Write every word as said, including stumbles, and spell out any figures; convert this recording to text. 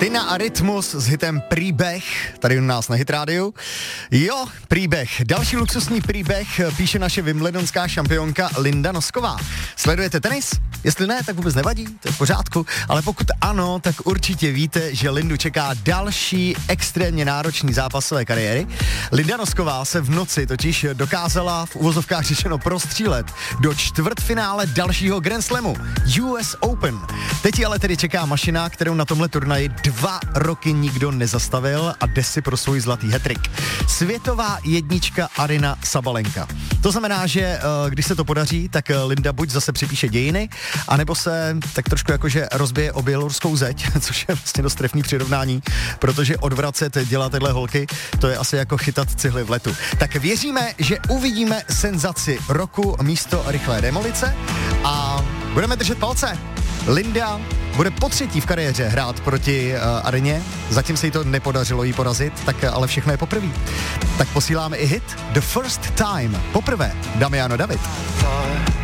Tina a Rytmus s hitem Príbeh, tady u nás na Hit rádiu. Jo, příběh. Další luxusní příběh píše naše wimbledonská šampionka Linda Nosková. Sledujete tenis? Jestli ne, tak vůbec nevadí, to je v pořádku, ale pokud ano, tak určitě víte, že Lindu čeká další extrémně náročný zápas své kariéry. Linda Nosková se v noci totiž dokázala v uvozovkách řečeno prostřílet do čtvrtfinále dalšího Grand Slamu U S Open. Teď ji ale tedy čeká mašina, kterou na tomhle turnaji dva roky nikdo nezastavil a jde si pro svůj zlatý hat-trick. Světová jednička Aryna Sabalenka. To znamená, že když se to podaří, tak Linda buď zase připíše dějiny, anebo se tak trošku jakože rozbije o běloruskou zeď, což je vlastně dost trefný přirovnání, protože odvracet dělá tyhle holky, to je asi jako chytat cihly v letu. Tak věříme, že uvidíme senzaci roku místo rychlé demolice a budeme držet palce. Linda bude po třetí v kariéře hrát proti uh, Aryně, zatím se jí to nepodařilo jí porazit, tak ale všechno je poprvé. Tak posíláme i hit The First Time, poprvé, Damiano David.